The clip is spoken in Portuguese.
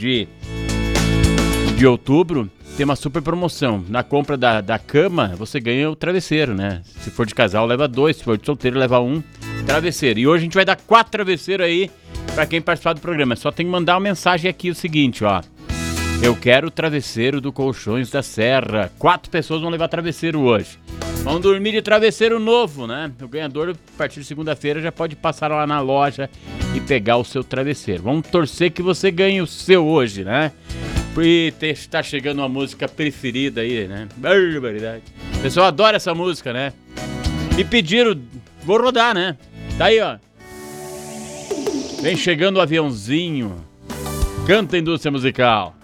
de outubro, tem uma super promoção. Na compra da cama, você ganha o travesseiro, né? Se for de casal, leva 2. Se for de solteiro, leva 1 travesseiro. E hoje a gente vai dar 4 travesseiros aí pra quem participar do programa. Só tem que mandar uma mensagem aqui, o seguinte, ó. Eu quero o travesseiro do Colchões da Serra. 4 pessoas vão levar travesseiro hoje. Vão dormir de travesseiro novo, né? O ganhador, a partir de segunda-feira, já pode passar lá na loja e pegar o seu travesseiro. Vamos torcer que você ganhe o seu hoje, né? E tá chegando uma música preferida aí, né? Barbaridade. O pessoal adora essa música, né? Me pediram, vou rodar, né? Tá aí, ó. Vem chegando o aviãozinho. Canta a indústria musical.